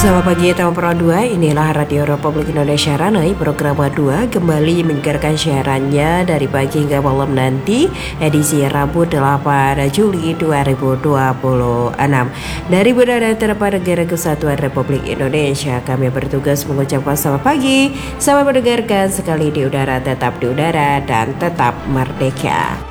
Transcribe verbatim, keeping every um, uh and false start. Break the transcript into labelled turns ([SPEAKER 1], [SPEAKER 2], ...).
[SPEAKER 1] Selamat pagi tahun Pro dua, inilah Radio Republik Indonesia Ranai, program dua kembali mendengarkan siarannya dari pagi hingga malam nanti, edisi Rabu delapan Juli dua ribu dua puluh enam. Dari Budaya Terdepan Negara Kesatuan Republik Indonesia, kami bertugas mengucapkan selamat pagi, selamat mendengarkan sekali di udara, tetap di udara dan tetap merdeka.